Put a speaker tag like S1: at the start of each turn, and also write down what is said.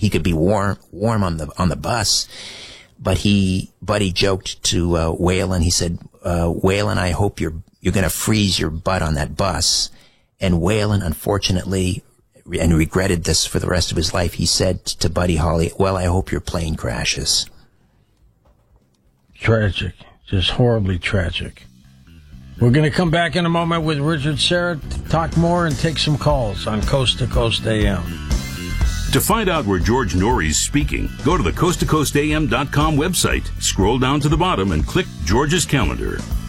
S1: he could be warm on the bus. But Buddy joked to Waylon. He said, "Waylon, I hope you're going to freeze your butt on that bus." And Waylon, unfortunately, and regretted this for the rest of his life, he said to Buddy Holly, "Well, I hope your plane crashes."
S2: Tragic. Just horribly tragic. We're going to come back in a moment with Richard Serra to talk more and take some calls on Coast to Coast AM.
S3: To find out where George Norrie's speaking, go to the coasttocoastam.com website, scroll down to the bottom, and click George's calendar.